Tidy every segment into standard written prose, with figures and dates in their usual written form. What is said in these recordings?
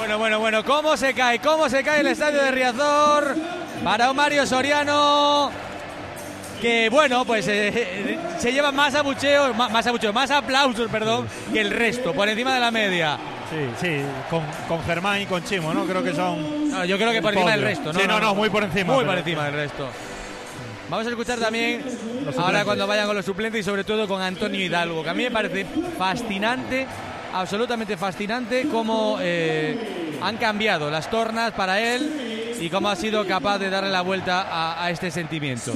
Bueno, ¿cómo se cae el estadio de Riazor para un Mario Soriano que, bueno, pues se lleva más aplausos, que el resto, por encima de la media? Sí, con Germán y con Chimo, ¿no? Creo que son... No, yo creo que por encima del resto, ¿no? Sí, no, muy por encima. Muy por encima del resto. Vamos a escuchar también ahora cuando vayan con los suplentes y sobre todo con Antonio Hidalgo, que a mí me parece fascinante, absolutamente fascinante cómo han cambiado las tornas para él y cómo ha sido capaz de darle la vuelta a este sentimiento.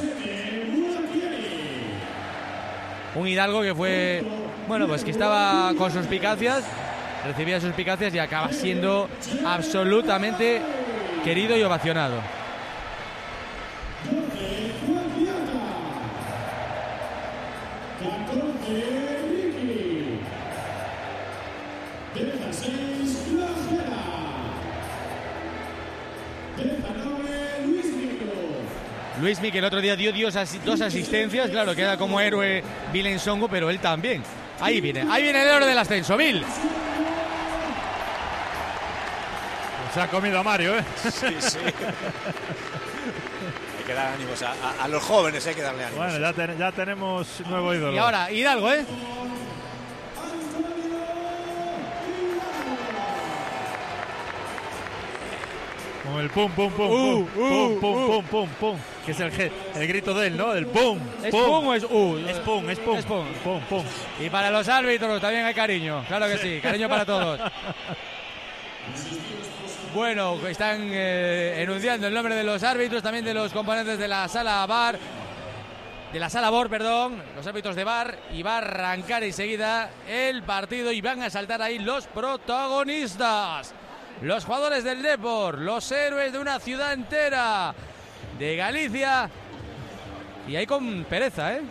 Un Hidalgo que fue, pues que estaba con suspicacias, recibía suspicacias y acaba siendo absolutamente querido y ovacionado. Luismi, que el otro día dio dos asistencias, claro, queda como héroe Bill Nsongo, pero él también. Ahí viene el héroe del ascenso, Bill. Se ha comido a Mario, ¿eh? Sí. Hay que dar ánimos a los jóvenes, hay que darle ánimos. Bueno, ya tenemos nuevo ídolo. Y ahora, Hidalgo, ¿eh? Con el pum, que es el grito de él, ¿no? El pum. ¿Es pum o es Es pum. Y para los árbitros también hay cariño, claro que sí, cariño para todos. Bueno, están enunciando el nombre de los árbitros, también de los componentes de la sala VAR, los árbitros de VAR, y va a arrancar enseguida el partido y van a saltar ahí los protagonistas. Los jugadores del Depor, los héroes de una ciudad entera de Galicia. Y ahí con pereza, ¿eh?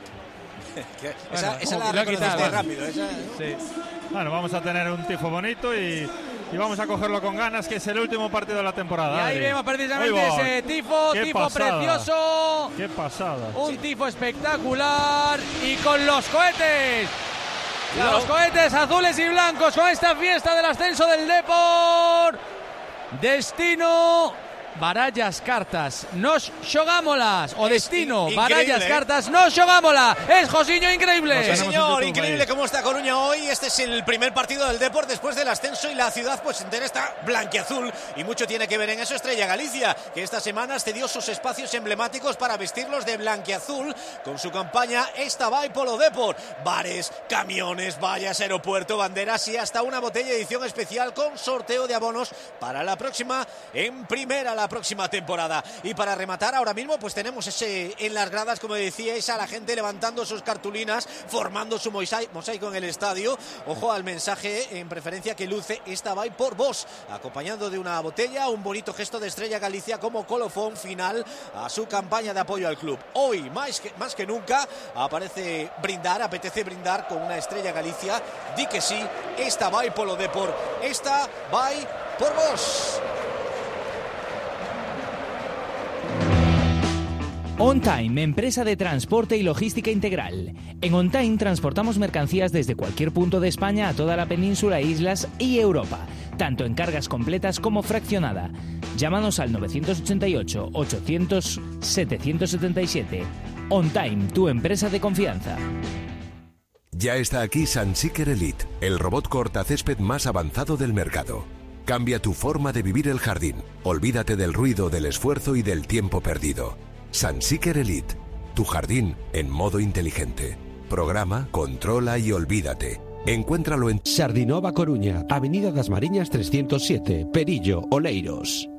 Esa la reconociste rápido. Sí. Bueno, vamos a tener un tifo bonito y vamos a cogerlo con ganas, que es el último partido de la temporada. Y ahí vemos precisamente ese tifo precioso. ¡Qué pasada! Un tifo espectacular y con los cohetes. Claro. Los cohetes azules y blancos con esta fiesta del ascenso del Depor. Destino barallas cartas, nos xogámolas. O destino, barallas cartas, nos xogámola. Es Josiño increíble. Sí, señor, increíble cómo está Coruña hoy. Este es el primer partido del Depor después del ascenso y la ciudad pues entera está blanquiazul. Y mucho tiene que ver en eso Estrella Galicia, que esta semana cedió sus espacios emblemáticos para vestirlos de blanquiazul con su campaña Esta vai polo Depor. Bares, camiones, vallas, aeropuerto, banderas y hasta una botella de edición especial con sorteo de abonos para la próxima en primera, la próxima temporada. Y para rematar ahora mismo pues tenemos en las gradas, como decíais, a la gente levantando sus cartulinas, formando su mosaico en el estadio. Ojo al mensaje en preferencia que luce Esta vai por vos, acompañado de una botella, un bonito gesto de Estrella Galicia como colofón final a su campaña de apoyo al club. Hoy más que nunca apetece brindar con una Estrella Galicia. Di que sí, Esta vai polo Depor, Esta vai por vos. On Time, empresa de transporte y logística integral. En On Time transportamos mercancías desde cualquier punto de España a toda la península, islas y Europa, tanto en cargas completas como fraccionada. Llámanos al 988 800 777. On Time, tu empresa de confianza. Ya está aquí Sunseeker Elite, el robot cortacésped más avanzado del mercado. Cambia tu forma de vivir el jardín. Olvídate del ruido, del esfuerzo y del tiempo perdido. Sunseeker Elite, tu jardín en modo inteligente. Programa, controla y olvídate. Encuéntralo en Sardinova Coruña, Avenida das Mariñas 307, Perillo, Oleiros.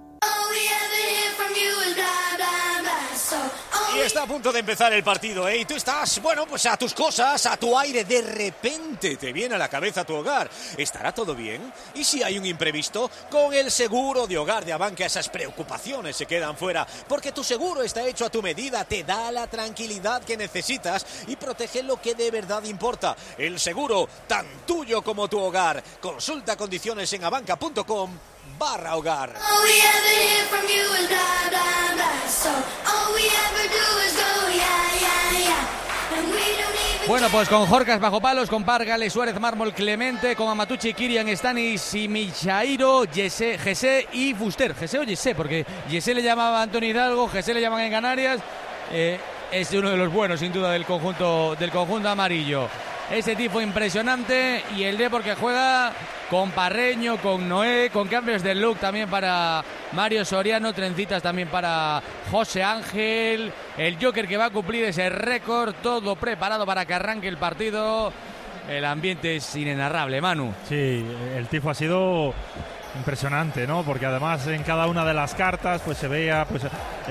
Y está a punto de empezar el partido, ¿eh? Y tú estás, pues a tus cosas, a tu aire. De repente te viene a la cabeza tu hogar. ¿Estará todo bien? ¿Y si hay un imprevisto? Con el seguro de hogar de Abanca esas preocupaciones se quedan fuera. Porque tu seguro está hecho a tu medida, te da la tranquilidad que necesitas y protege lo que de verdad importa. El seguro, tan tuyo como tu hogar. Consulta condiciones en abanca.com/hogar. All we ever hear from you is blah, blah, blah. So all we ever do is go, yeah, yeah, yeah. And we don't even Bueno, pues con Jorcas bajo palos, con Pargale, Suárez, Mármol, Clemente, con Amatucci, Kirian, Stanis y Michairo, Jesse y Fuster. Jesse o Jesse, porque Jesse le llamaba a Antonio Hidalgo, Jesse le llaman en Canarias. Es uno de los buenos, sin duda, del conjunto amarillo. Ese tipo impresionante, y el Depor que juega con Parreño, con Noé, con cambios de look también para Mario Soriano, trencitas también para José Ángel, el Joker que va a cumplir ese récord, todo preparado para que arranque el partido. El ambiente es inenarrable, Manu. Sí, el tifo ha sido impresionante, ¿no? Porque además en cada una de las cartas pues se veía pues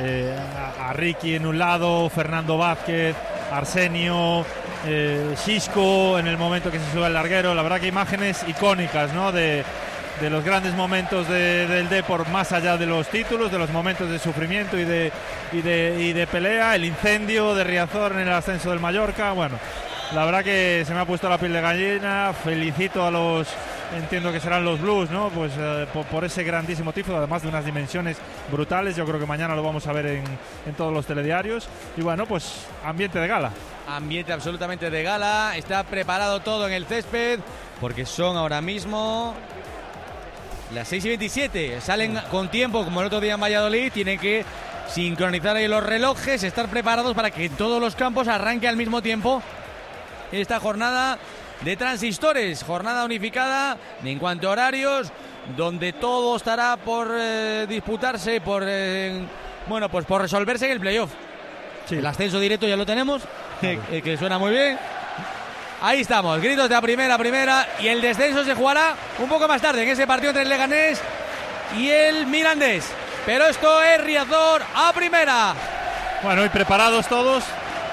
a Ricky en un lado, Fernando Vázquez, Arsenio, Xisco en el momento que se sube el larguero. La verdad que imágenes icónicas, ¿no? De los grandes momentos del Depor, más allá de los títulos, de los momentos de sufrimiento y de pelea. El incendio de Riazor en el ascenso del Mallorca. Bueno, la verdad que se me ha puesto la piel de gallina. Felicito a los, entiendo que serán los Blues, ¿no? Pues por ese grandísimo tifo, además de unas dimensiones brutales. Yo creo que mañana lo vamos a ver en todos los telediarios. Y bueno, pues ambiente de gala. Ambiente absolutamente de gala. Está preparado todo en el césped, porque son ahora mismo las 6:27. Salen con tiempo, como el otro día en Valladolid. Tienen que sincronizar ahí los relojes, estar preparados para que en todos los campos arranque al mismo tiempo esta jornada de transistores, jornada unificada en cuanto a horarios, donde todo estará por disputarse, por resolverse en el playoff. Sí. El ascenso directo ya lo tenemos, que suena muy bien. Ahí estamos, gritos de a primera, y el descenso se jugará un poco más tarde en ese partido entre el Leganés y el Mirandés. Pero esto es Riazor a primera. Bueno, y preparados todos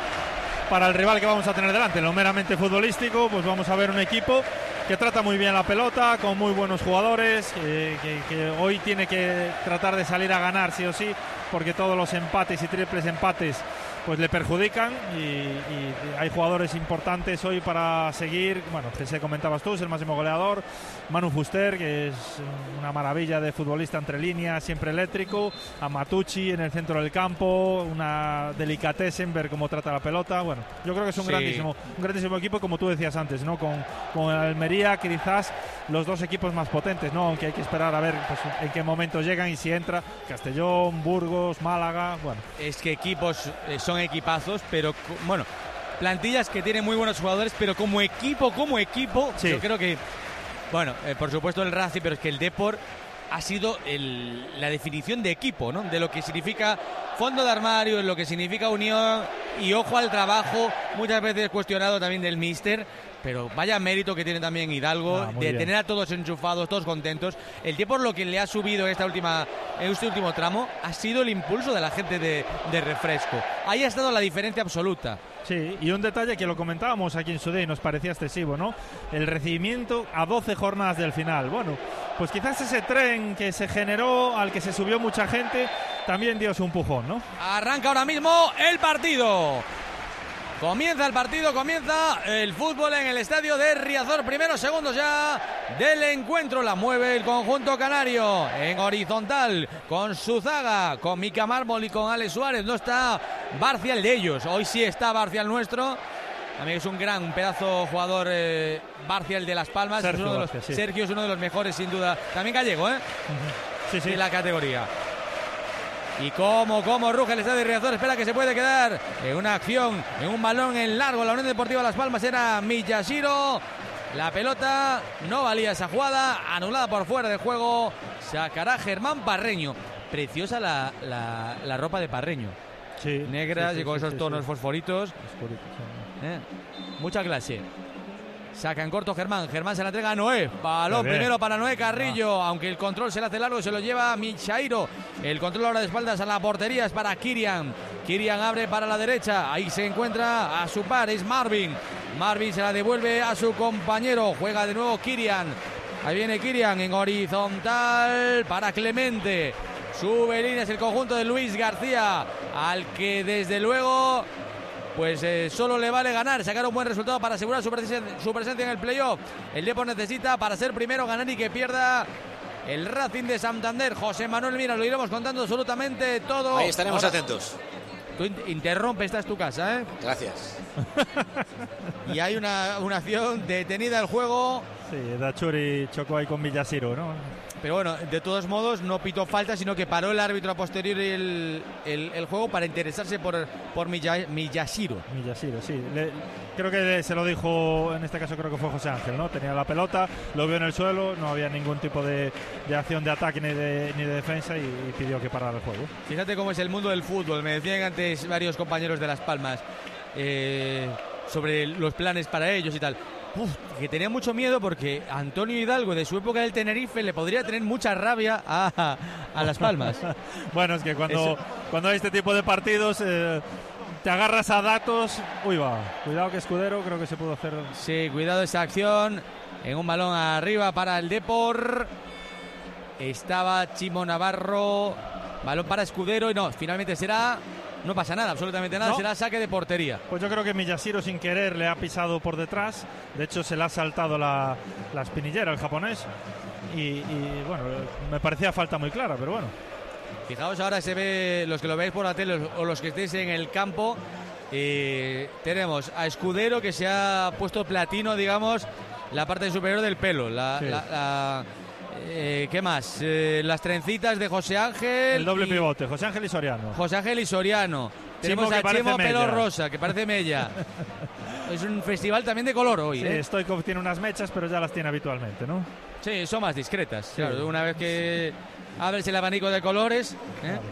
para el rival que vamos a tener delante. En lo meramente futbolístico, pues vamos a ver un equipo que trata muy bien la pelota, con muy buenos jugadores, que hoy tiene que tratar de salir a ganar sí o sí, porque todos los empates y triples empates pues le perjudican, y hay jugadores importantes hoy para seguir. Bueno, que comentabas tú, es el máximo goleador, Manu Fuster, que es una maravilla de futbolista entre líneas, siempre eléctrico, Amatucci en el centro del campo, una delicatessen ver cómo trata la pelota. Bueno, yo creo que es un grandísimo equipo, como tú decías antes, ¿no? Con Almería quizás los dos equipos más potentes, ¿no? Aunque hay que esperar a ver pues, en qué momento llegan y si entra Castellón, Burgos, Málaga. Bueno, es que equipos son equipazos, pero bueno, plantillas que tienen muy buenos jugadores, pero como equipo, sí. Yo creo que, bueno, por supuesto el Racing, pero es que el Depor ha sido la definición de equipo, ¿no? De lo que significa fondo de armario, de lo que significa unión y ojo al trabajo, muchas veces cuestionado también del míster. Pero vaya mérito que tiene también Hidalgo de tener a todos enchufados, todos contentos. El Depor lo que le ha subido en este último tramo ha sido el impulso de la gente de refresco. Ahí ha estado la diferencia absoluta. Sí, y un detalle que lo comentábamos aquí en su día y nos parecía excesivo, ¿no? El recibimiento a 12 jornadas del final. Bueno, pues quizás ese tren que se generó, al que se subió mucha gente, también dio su empujón, ¿no? Arranca ahora mismo el partido. Comienza el partido, comienza el fútbol en el estadio de Riazor. Primeros segundos ya del encuentro. La mueve el conjunto canario en horizontal con Suzaga, con Mica Mármol y con Alex Suárez. No está Barcial de ellos. Hoy sí está Barcial nuestro. También es un pedazo jugador Barcial de Las Palmas. Sergio es uno de los mejores sin duda. También gallego, Sí. En la categoría. Y cómo ruge el estadio de Riazor. Espera que se puede quedar en una acción, en un balón en largo. La Unión Deportiva Las Palmas era Miyashiro. La pelota no valía esa jugada, anulada por fuera de juego. Sacará Germán Parreño. Preciosa la ropa de Parreño. Sí, negras y con esos tonos fosforitos. Mucha clase. Saca en corto Germán se la entrega a Noé. Balón primero para Noé Carrillo, aunque el control se le hace largo y se lo lleva Michairo. El control ahora de espaldas a la portería es para Kirian. Kirian abre para la derecha, ahí se encuentra a su par, es Marvin. Marvin se la devuelve a su compañero, juega de nuevo Kirian. Ahí viene Kirian en horizontal para Clemente. Sube líneas el conjunto de Luis García, al que desde luego pues solo le vale ganar, sacar un buen resultado para asegurar su presencia en el playoff. El Depor necesita para ser primero ganar y que pierda el Racing de Santander. José Manuel Mira, lo iremos contando absolutamente todo. Ahí estaremos atentos. Tú interrumpe, esta es tu casa, ¿eh? Gracias. Y hay una acción detenida el juego. Sí, Dachuri chocó ahí con Miyashiro, ¿no? Pero bueno, de todos modos no pitó falta, sino que paró el árbitro a posteriori el juego para interesarse por Miyashiro. Miyashiro, sí. Creo que se lo dijo, en este caso creo que fue José Ángel, ¿no? Tenía la pelota, lo vio en el suelo, no había ningún tipo de acción de ataque ni de defensa y pidió que parara el juego. Fíjate cómo es el mundo del fútbol. Me decían antes varios compañeros de Las Palmas sobre los planes para ellos y tal. Que tenía mucho miedo porque Antonio Hidalgo, de su época del Tenerife, le podría tener mucha rabia a Las Palmas. Bueno, es que cuando hay este tipo de partidos te agarras a datos. Uy, va, cuidado que Escudero creo que se pudo hacer. Sí, cuidado esa acción. En un balón arriba para el Depor. Estaba Chimo Navarro. Balón para Escudero y no, finalmente será... No pasa nada, absolutamente nada, no. Será saque de portería. Pues yo creo que Miyashiro sin querer le ha pisado por detrás. De hecho se le ha saltado la espinillera el japonés. Y bueno, me parecía falta muy clara, pero bueno. Fijaos, ahora se ve, los que lo veis por la tele o los que estéis en el campo, tenemos a Escudero que se ha puesto platino, digamos, la parte superior del pelo. ¿Qué más? Las trencitas de José Ángel. El doble pivote, José Ángel y Soriano. José Ángel y Soriano. Tenemos a Chimo pelo rosa, que parece Mella. Es un festival también de color hoy. Sí, Stoikov tiene unas mechas, pero ya las tiene habitualmente, ¿no? Sí, son más discretas. Sí. Claro, una vez que abres el abanico de colores, claro.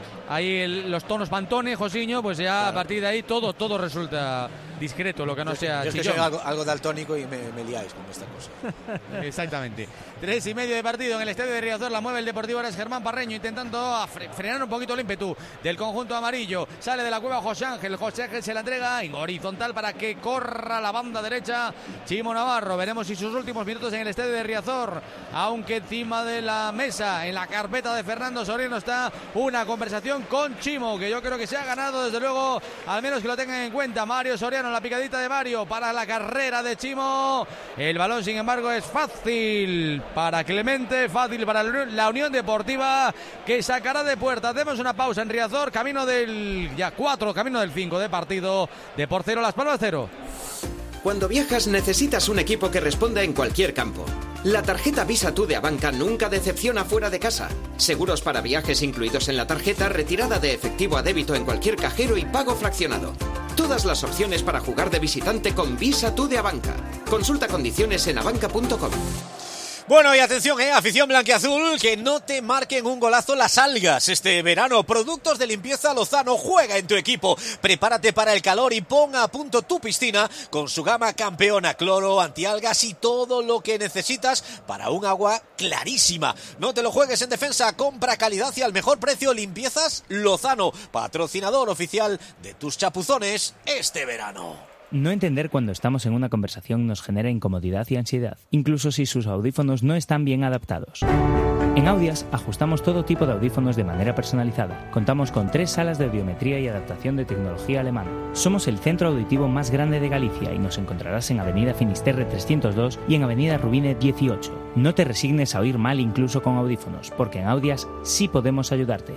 Ahí los tonos Pantone, Josiño, pues ya claro. A partir de ahí todo resulta discreto, lo que no sea yo es que soy algo daltónico y me liáis con esta cosa. Exactamente. 3:30 de partido en el estadio de Riazor. La mueve el Deportivo. Ahora es Germán Parreño intentando frenar un poquito el ímpetu del conjunto amarillo. Sale de la cueva José Ángel. José Ángel se la entrega en horizontal para que corra la banda derecha Chimo Navarro. Veremos si sus últimos minutos en el estadio de Riazor, aunque encima de la mesa, en la carpeta de Fernando Soriano, está una conversación con Chimo, que yo creo que se ha ganado, desde luego, al menos que lo tengan en cuenta. Mario Soriano, la picadita de Mario para la carrera de Chimo. El balón, sin embargo, es fácil para Clemente, fácil para la Unión Deportiva, que sacará de puerta. Hacemos una pausa en Riazor, camino del 4, camino del 5 de partido. Depor 0, Las Palmas 0. Cuando viajas necesitas un equipo que responda en cualquier campo. La tarjeta Visa Tú de Abanca nunca decepciona fuera de casa. Seguros para viajes incluidos en la tarjeta, retirada de efectivo a débito en cualquier cajero y pago fraccionado. Todas las opciones para jugar de visitante con Visa Tú de Abanca. Consulta condiciones en abanca.com. Bueno, y atención, afición blanquiazul, que no te marquen un golazo las algas este verano. Productos de limpieza Lozano, juega en tu equipo. Prepárate para el calor y pon a punto tu piscina con su gama campeona, cloro, antialgas y todo lo que necesitas para un agua clarísima. No te lo juegues en defensa, compra calidad y al mejor precio. Limpiezas Lozano, patrocinador oficial de tus chapuzones este verano. No entender cuando estamos en una conversación nos genera incomodidad y ansiedad, incluso si sus audífonos no están bien adaptados. En Audias ajustamos todo tipo de audífonos de manera personalizada. Contamos con 3 salas de audiometría y adaptación de tecnología alemana. Somos el centro auditivo más grande de Galicia y nos encontrarás en Avenida Finisterre 302 y en Avenida Rubine 18. No te resignes a oír mal incluso con audífonos, porque en Audias sí podemos ayudarte.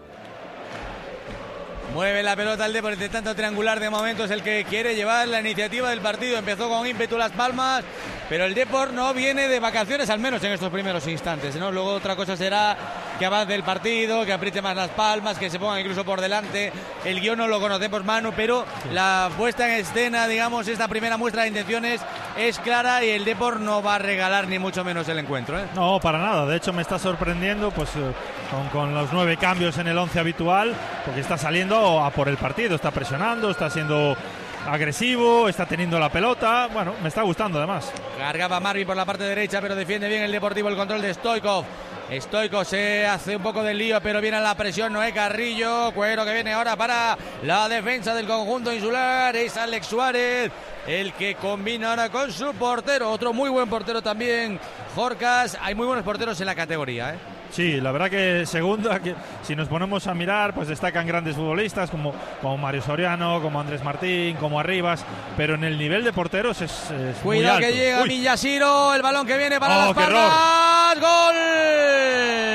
Mueve la pelota el Depor, intentando triangular, de momento es el que quiere llevar la iniciativa del partido. Empezó con ímpetu Las Palmas, pero el Depor no viene de vacaciones, al menos en estos primeros instantes, ¿no? Luego otra cosa será que avance el partido, que apriete más Las Palmas, que se pongan incluso por delante. El guión no lo conocemos, Manu, pero la puesta en escena, digamos, esta primera muestra de intenciones es clara y el Depor no va a regalar ni mucho menos el encuentro, ¿eh? No, para nada. De hecho me está sorprendiendo pues con los 9 cambios en el 11 habitual, porque está saliendo a por el partido, está presionando, está siendo agresivo, está teniendo la pelota. Bueno, me está gustando además. Cargaba Marvin por la parte derecha, pero defiende bien el Deportivo el control de Stoikov. Stoikov se hace un poco del lío, pero viene a la presión Noé Carrillo. Cuero que viene ahora para la defensa del conjunto insular. Es Alex Suárez el que combina ahora con su portero. Otro muy buen portero también, Jorcas. Hay muy buenos porteros en la categoría, ¿eh? Sí, la verdad que segunda, que si nos ponemos a mirar, pues destacan grandes futbolistas como Mario Soriano, como Andrés Martín, como Arribas, pero en el nivel de porteros es muy alto. Que llega Miyashiro, el balón que viene para Las Palmas. ¡Gol!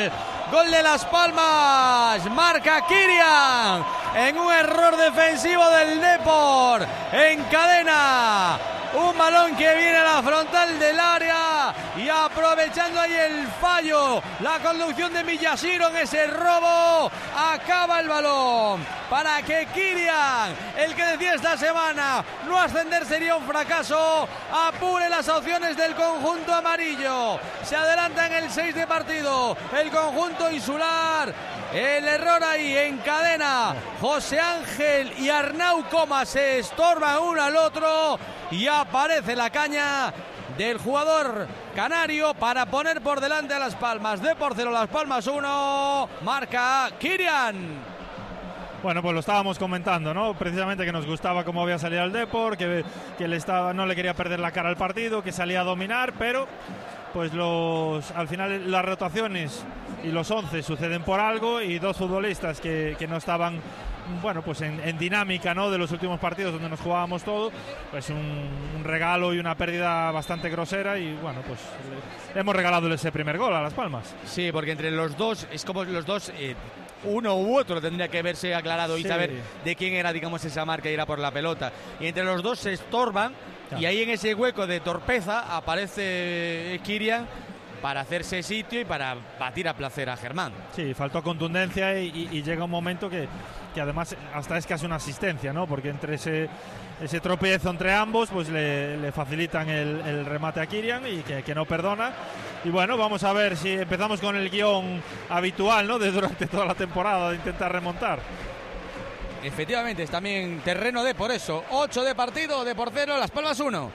Gol de Las Palmas. Marca Kirian en un error defensivo del Depor. Encadena un balón que viene a la frontal del área y aprovechando ahí el fallo, la conducción de Miyashiro en ese robo, acaba el balón para que Kirian, el que decía esta semana no ascender sería un fracaso, apure las opciones del conjunto amarillo. Se adelanta en el 6 de partido el conjunto insular. El error ahí en cadena. José Ángel y Arnau Comas se estorban uno al otro y aparece la caña del jugador canario para poner por delante a Las Palmas. Depor 0, Las Palmas 1, marca Kirian. Bueno, pues lo estábamos comentando, ¿no? Precisamente que nos gustaba cómo había salido el Depor, que no le quería perder la cara al partido, que salía a dominar, pero pues al final las rotaciones y los 11 suceden por algo, y dos futbolistas que no estaban, bueno, pues en dinámica, ¿no?, de los últimos partidos donde nos jugábamos todo, pues un regalo y una pérdida bastante grosera, y bueno, pues le hemos regalado ese primer gol a Las Palmas. Sí, porque entre los dos, es como los dos, uno u otro tendría que haberse aclarado y saber de quién era, digamos, esa marca y ir a por la pelota, y entre los dos se estorban. Claro. Y ahí en ese hueco de torpeza aparece Kirian para hacerse sitio y para batir a placer a Germán. Sí, faltó contundencia y llega un momento que además hasta es casi una asistencia, ¿no? Porque entre ese tropiezo entre ambos, pues le facilitan el remate a Kirian y que no perdona. Y bueno, vamos a ver si empezamos con el guión habitual, ¿no?, de durante toda la temporada, de intentar remontar. Efectivamente, es también terreno de por eso. 8 de partido, Depor 0, Las Palmas 1.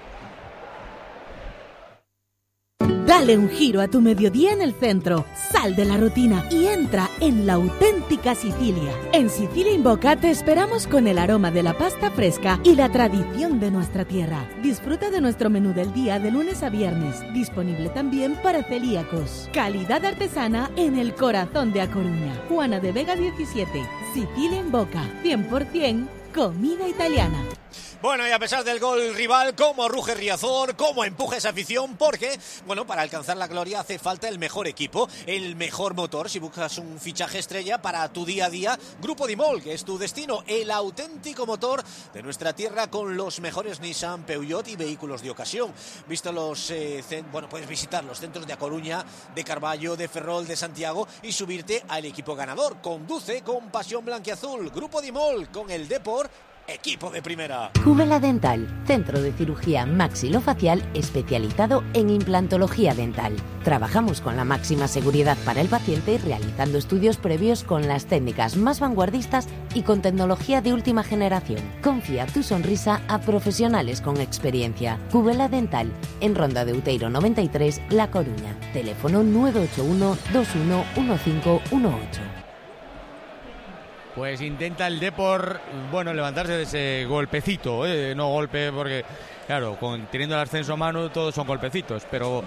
Dale un giro a tu mediodía en el centro, sal de la rutina y entra en la auténtica Sicilia. En Sicilia Invoca te esperamos con el aroma de la pasta fresca y la tradición de nuestra tierra. Disfruta de nuestro menú del día de lunes a viernes, disponible también para celíacos. Calidad artesana en el corazón de A Coruña. Juana de Vega 17, Sicilia Invoca, 100% comida italiana. Bueno, y a pesar del gol rival, cómo ruge Riazor, cómo empuja esa afición, porque, bueno, para alcanzar la gloria hace falta el mejor equipo, el mejor motor. Si buscas un fichaje estrella para tu día a día, Grupo Dimol, que es tu destino, el auténtico motor de nuestra tierra con los mejores Nissan, Peugeot y vehículos de ocasión. Visto puedes visitar los centros de A Coruña, de Carballo, de Ferrol, de Santiago y subirte al equipo ganador. Conduce con pasión blanquiazul. Grupo Dimol con el Depor, equipo de primera. Cubela Dental, centro de cirugía maxilofacial especializado en implantología dental. Trabajamos con la máxima seguridad para el paciente, realizando estudios previos con las técnicas más vanguardistas y con tecnología de última generación. Confía tu sonrisa a profesionales con experiencia. Cubela Dental, en Ronda de Outeiro 93, La Coruña. Teléfono 981 211518. Pues intenta el Depor, bueno, levantarse de ese golpecito, no golpe porque, claro, teniendo el ascenso a mano todos son golpecitos, pero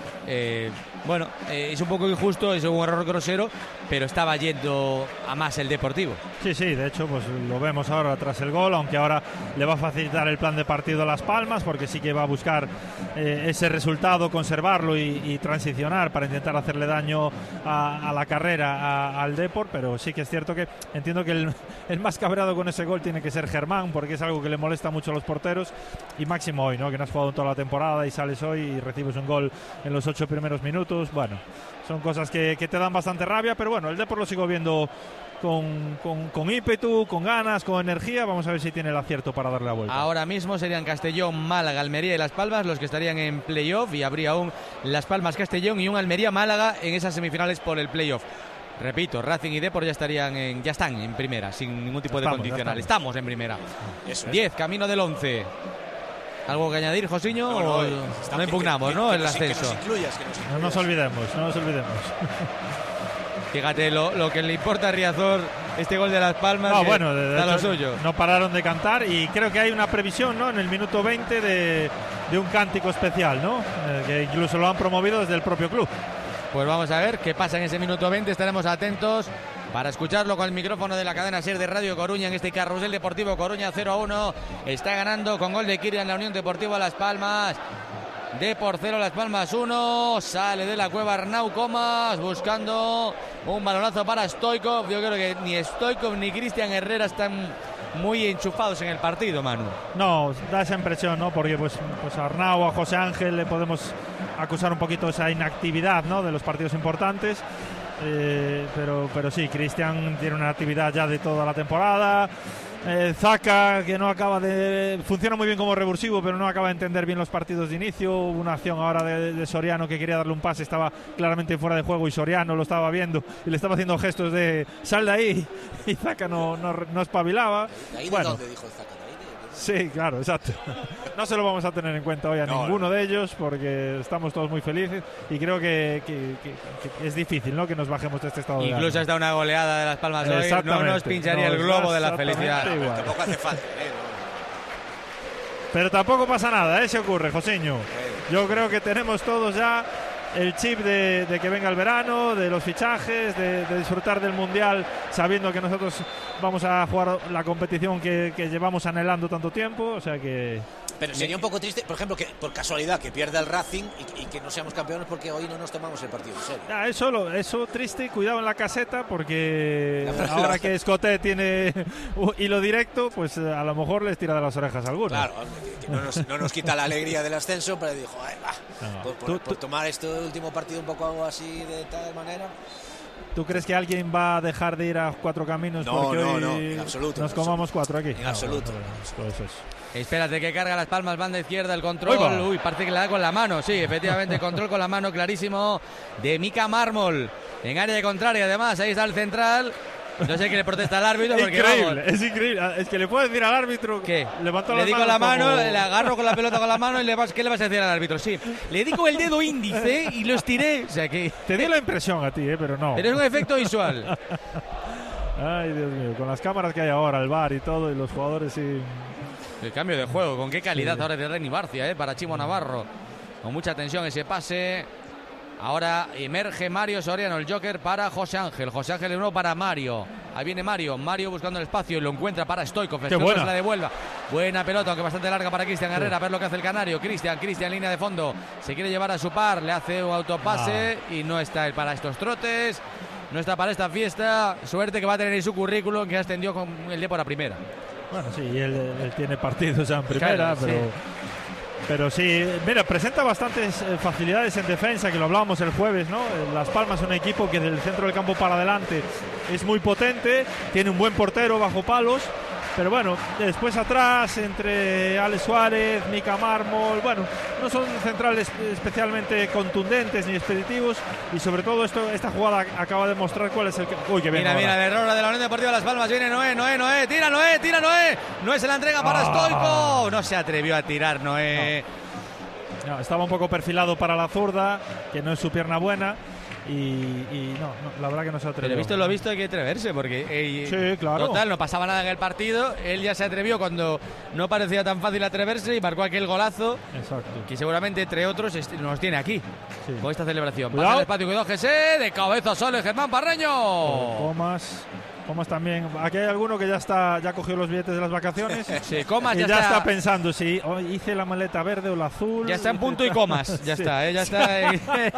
es un poco injusto, es un error grosero, pero estaba yendo a más el Deportivo. Sí, de hecho, pues lo vemos ahora tras el gol, aunque ahora le va a facilitar el plan de partido a Las Palmas, porque sí que va a buscar ese resultado, conservarlo y transicionar para intentar hacerle daño a la carrera al Depor, pero sí que es cierto que entiendo que el más cabreado con ese gol tiene que ser Germán, porque es algo que le molesta mucho a los porteros, y máximo hoy, ¿no?, que no has jugado toda la temporada y sales hoy y recibes un gol en los 8 primeros minutos. Bueno, son cosas que te dan bastante rabia, pero bueno, el Depor lo sigo viendo con ímpetu, con ganas, con energía. Vamos a ver si tiene el acierto para darle la vuelta. Ahora mismo serían Castellón, Málaga, Almería y Las Palmas los que estarían en playoff, y habría un Las Palmas, Castellón y un Almería-Málaga en esas semifinales por el playoff. Repito, Racing y Depor ya están en primera, sin ningún tipo de condicional. Estamos en primera. 10, camino del 11. ¿Algo que añadir, Josiño? No impugnamos, ¿no?, el ascenso. No nos olvidemos. Fíjate lo que le importa a Riazor este gol de Las Palmas. Bueno, de hecho, lo suyo. No pararon de cantar, y creo que hay una previsión, ¿no?, en el minuto 20 de un cántico especial, ¿no?, que incluso lo han promovido desde el propio club. Pues vamos a ver qué pasa en ese minuto 20. Estaremos atentos para escucharlo con el micrófono de la cadena SER de Radio Coruña en este Carrusel Deportivo. Coruña 0-1. Está ganando con gol de Kirian la Unión Deportiva Las Palmas. Depor 0, Las Palmas 1. Sale de la cueva Arnau Comas buscando un balonazo para Stoichkov. Yo creo que ni Stoichkov ni Cristian Herrera están muy enchufados en el partido, Manu. No, da esa impresión, ¿no? Porque pues a Arnau, a José Ángel le podemos acusar un poquito esa inactividad, ¿no? De los partidos importantes. Pero sí, Cristian tiene una actividad ya de toda la temporada. Zaka, que no acaba de... Funciona muy bien como revulsivo, pero no acaba de entender bien los partidos de inicio. Hubo una acción ahora de Soriano que quería darle un pase, estaba claramente fuera de juego y Soriano lo estaba viendo y le estaba haciendo gestos de sal de ahí, y Zaka no espabilaba. ¿De ahí bueno, de dónde dijo el Zaka? Sí, claro, exacto. No se lo vamos a tener en cuenta hoy a ninguno de ellos, porque estamos todos muy felices y creo que es difícil, ¿no?, que nos bajemos de este estado. Incluso está una goleada de Las Palmas hoy, no nos pincharía el globo de la felicidad. Tampoco hace falta, Pero tampoco pasa nada, se ocurre, Joseño. Yo creo que tenemos todos ya el chip de que venga el verano, de los fichajes, de disfrutar del Mundial, sabiendo que nosotros vamos a jugar la competición que llevamos anhelando tanto tiempo, o sea que... Pero sería un poco triste, por ejemplo, que por casualidad que pierda el Racing y que no seamos campeones porque hoy no nos tomamos el partido en serio. Eso triste, cuidado en la caseta, porque ahora que Escoté tiene hilo directo, pues a lo mejor les tira de las orejas a algunos. Claro, que no nos quita la alegría del ascenso, pero dijo, por tomar este último partido un poco algo así de tal manera. ¿Tú crees que alguien va a dejar de ir a Cuatro Caminos porque hoy en absoluto, nos comamos cuatro aquí? En absoluto. Pues eso. Espérate que carga Las Palmas, banda izquierda, el control. Uy, parece que le da con la mano. Sí, efectivamente, control con la mano clarísimo de Mika Mármol. En área contraria, además, ahí está el central. No sé qué le protesta al árbitro. Porque, es increíble. Es que le puedes decir al árbitro que le digo la mano, le agarro con la pelota con la mano y ¿qué le vas a decir al árbitro? Sí, le di con el dedo índice y lo estiré. O sea que... Te dio la impresión a ti, pero no. Pero es un efecto visual. Ay, Dios mío, con las cámaras que hay ahora, el VAR y todo, y los jugadores y... El cambio de juego, con qué calidad ahora de Reni Barcia, para Chimo Navarro. Con mucha tensión ese pase. Ahora emerge Mario Soriano, el Joker para José Ángel. José Ángel de nuevo para Mario. Ahí viene Mario buscando el espacio y lo encuentra para Stoichkov. Stoichkov se la devuelva. Buena pelota, aunque bastante larga para Cristian Herrera. A ver lo que hace el canario. Cristian en línea de fondo. Se quiere llevar a su par, le hace un autopase y no está él para estos trotes. No está para esta fiesta. Suerte que va a tener en su currículum, que ascendió con el Depor a primera. Bueno, sí, él tiene partidos ya en primera, claro, pero sí, mira, presenta bastantes facilidades en defensa, que lo hablábamos el jueves, ¿no? Las Palmas es un equipo que del centro del campo para adelante es muy potente, tiene un buen portero bajo palos, pero bueno, después atrás, entre Alex Suárez, Mika Mármol, bueno, no son centrales especialmente contundentes ni expeditivos, y sobre todo esta jugada acaba de mostrar cuál es el... Uy, que viene mira, el error de la Unión Deportiva Las Palmas, viene Noé, tira Noé, Noé se la entrega para Stoichkov, no se atrevió a tirar Noé. No, estaba un poco perfilado para la zurda, que no es su pierna buena. Y no, la verdad que no se atrevió. Pero visto lo visto hay que atreverse porque sí, claro. Total, no pasaba nada en el partido. Él ya se atrevió cuando no parecía tan fácil atreverse y marcó aquel golazo. Exacto. Que seguramente entre otros nos tiene aquí con esta celebración. Cuidado. Pasa el espacio, cuidado José, de cabeza solo Germán Parreño. Comas también. Aquí hay alguno que ya cogió los billetes de las vacaciones. Sí, Comas y ya está pensando si hice la maleta verde o la azul. Ya está en punto y comas. Ya está, ya está.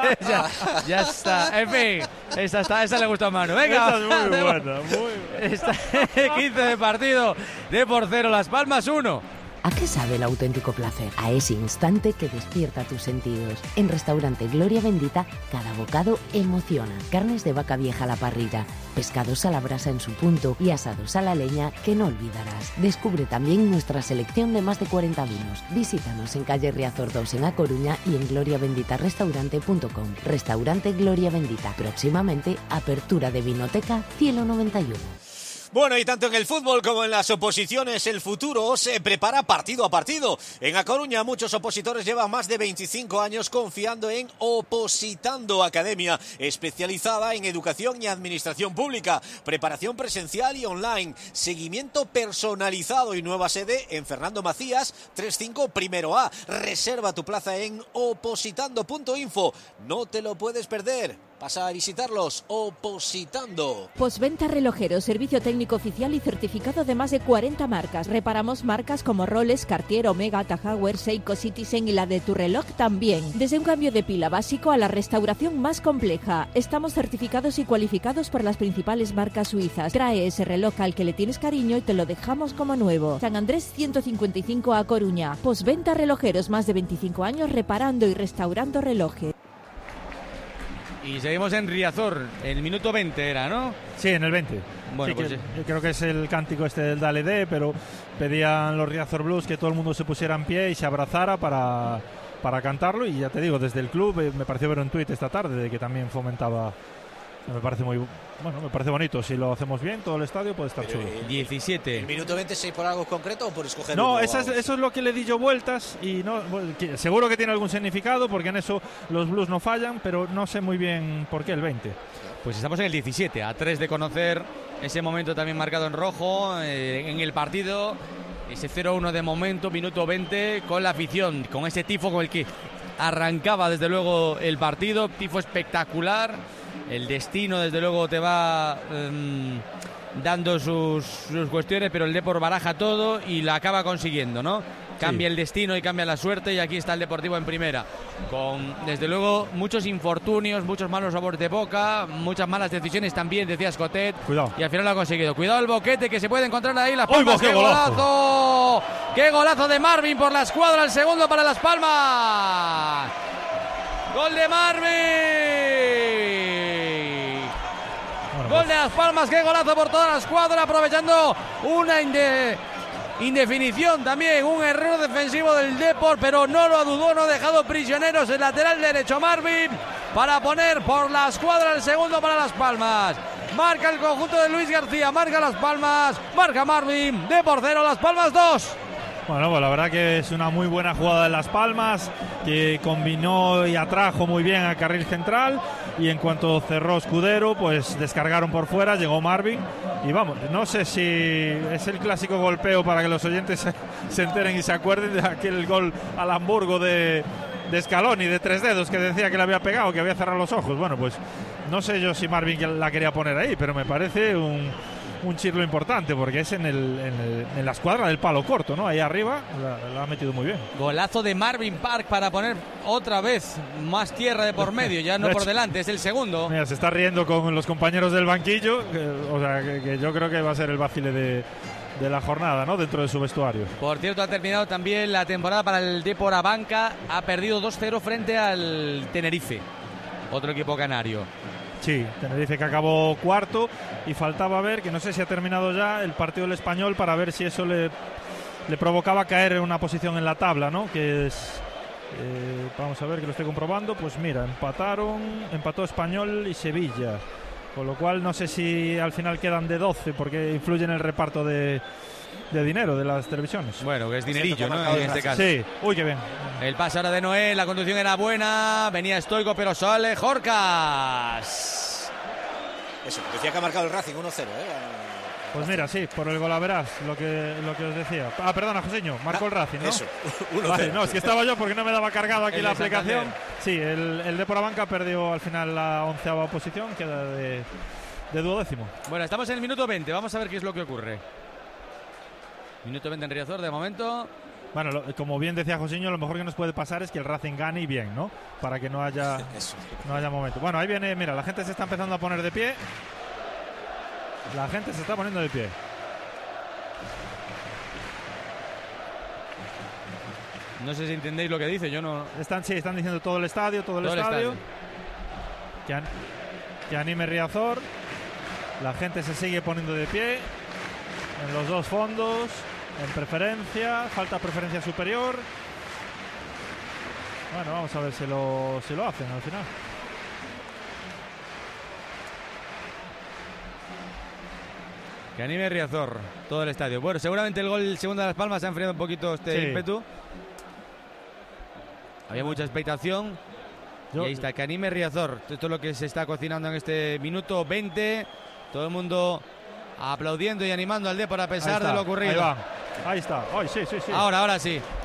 Ya está. En fin, esa le gustó a Manu. Venga. Esa es muy buena. Está 15 de partido. Depor 0, Las Palmas 1. ¿A qué sabe el auténtico placer? A ese instante que despierta tus sentidos. En Restaurante Gloria Bendita, cada bocado emociona. Carnes de vaca vieja a la parrilla, pescados a la brasa en su punto y asados a la leña que no olvidarás. Descubre también nuestra selección de más de 40 vinos. Visítanos en calle Riazor 2 en A Coruña y en gloriabenditarestaurante.com. Restaurante Gloria Bendita. Próximamente, apertura de Vinoteca Cielo 91. Bueno, y tanto en el fútbol como en las oposiciones, el futuro se prepara partido a partido. En A Coruña, muchos opositores llevan más de 25 años confiando en Opositando, academia especializada en educación y administración pública, preparación presencial y online, seguimiento personalizado y nueva sede en Fernando Macías, 35 Primero A. Reserva tu plaza en opositando.info. No te lo puedes perder. Pasa a visitarlos Opositando. Postventa Relojero, servicio técnico oficial y certificado de más de 40 marcas. Reparamos marcas como Rolex, Cartier, Omega, Tahauer, Seiko, Citizen y la de tu reloj también. Desde un cambio de pila básico a la restauración más compleja. Estamos certificados y cualificados por las principales marcas suizas. Trae ese reloj al que le tienes cariño y te lo dejamos como nuevo. San Andrés 155 a Coruña. Postventa Relojeros, más de 25 años reparando y restaurando relojes. Y seguimos en Riazor, el minuto 20 era, ¿no? Sí, en el 20. Bueno, sí, pues yo creo que es el cántico este del Dale D, pero pedían los Riazor Blues que todo el mundo se pusiera en pie y se abrazara para cantarlo. Y ya te digo, desde el club me pareció ver un tuit esta tarde de que también fomentaba. Me parece me parece bonito. Si lo hacemos bien, todo el estadio puede estar chulo. 17. ¿El minuto 26 por algo concreto o por escoger No, uno? eso es lo que le di yo vueltas y no, seguro que tiene algún significado porque en eso los Blues no fallan, pero no sé muy bien por qué el 20. Pues estamos en el 17, a 3 de conocer ese momento también marcado en rojo en el partido. Ese 0-1 de momento, minuto 20, con la afición, con ese tifo con el que arrancaba desde luego el partido. Tifo espectacular. El destino desde luego te va dando sus cuestiones, pero el Depor baraja todo y la acaba consiguiendo, ¿no? Cambia el destino y cambia la suerte, y aquí está el Deportivo en primera, con desde luego muchos infortunios, muchos malos sabores de boca, muchas malas decisiones también, decía Escotet. Cuidado. Y al final lo ha conseguido. Cuidado el boquete que se puede encontrar ahí, Las Palmas. ¡Qué golazo! ¡Qué golazo de Marvin por la escuadra! El segundo para Las Palmas. ¡Gol de Marvin! Gol de Las Palmas, qué golazo por toda la escuadra, aprovechando una indefinición también, un error defensivo del Depor, pero no lo dudó, no ha dejado prisioneros el lateral derecho Marvin para poner por la escuadra el segundo para Las Palmas. Marca el conjunto de Luis García, marca Las Palmas, marca Marvin, Depor 0, Las Palmas 2. Bueno, pues la verdad que es una muy buena jugada de Las Palmas, que combinó y atrajo muy bien al carril central, y en cuanto cerró Escudero, pues descargaron por fuera, llegó Marvin, y vamos, no sé si es el clásico golpeo para que los oyentes se enteren y se acuerden de aquel gol al Hamburgo de Scaloni, de 3 dedos, que decía que le había pegado, que había cerrado los ojos. Bueno, pues no sé yo si Marvin la quería poner ahí, pero me parece un chirlo importante, porque es en la escuadra del palo corto, ¿no? Ahí arriba la ha metido muy bien. Golazo de Marvin Park para poner otra vez más tierra de por medio, ya no por delante, es el segundo. Mira, se está riendo con los compañeros del banquillo, que yo creo que va a ser el vacile de la jornada, ¿no? Dentro de su vestuario. Por cierto, ha terminado también la temporada para el Depor Abanca, ha perdido 2-0 frente al Tenerife, otro equipo canario. Sí, Tenerife que acabó cuarto, y faltaba ver, que no sé si ha terminado ya el partido del Español, para ver si eso le provocaba caer en una posición en la tabla, ¿no? Que es, vamos a ver, que lo estoy comprobando. Pues mira, empató Español y Sevilla, con lo cual no sé si al final quedan de 12, porque influye en el reparto de dinero de las televisiones. Bueno, que es dinerillo, ¿no? En este caso. Sí, uy, qué bien. El pase ahora de Noé, la conducción era buena, venía estoico, pero sale Jorcas. Eso, decía que ha marcado el Racing 1-0, Pues mira, sí, por el golaveras, lo que os decía. Ah, perdona, Joseño, marcó el Racing, ¿no? Eso, 1-0. Vale, no, es que estaba yo porque no me daba cargado aquí la aplicación. Santander. Sí, el Depor Abanca perdió al final la 11ª posición, queda de 12º. Bueno, estamos en el minuto 20, vamos a ver qué es lo que ocurre. Minuto 20 en Riazor, de momento. Bueno, como bien decía Joseño, lo mejor que nos puede pasar es que el Racing gane y bien, ¿no? Para que no haya momento. Bueno, ahí viene, mira, la gente se está empezando a poner de pie. La gente se está poniendo de pie. No sé si entendéis lo que dice, yo no. Están diciendo todo el estadio. Que anime Riazor. La gente se sigue poniendo de pie en los dos fondos, en preferencia, falta preferencia superior. Bueno, vamos a ver si lo hacen al final. Que anime Riazor, todo el estadio. Bueno, seguramente el gol segundo de Las Palmas ha enfriado un poquito ímpetu. Había mucha expectación. Y ahí está, que anime Riazor. Esto es lo que se está cocinando en este minuto 20. Todo el mundo aplaudiendo y animando al Depor a pesar de lo ocurrido. Ahí está. Ay, sí. Ahora sí.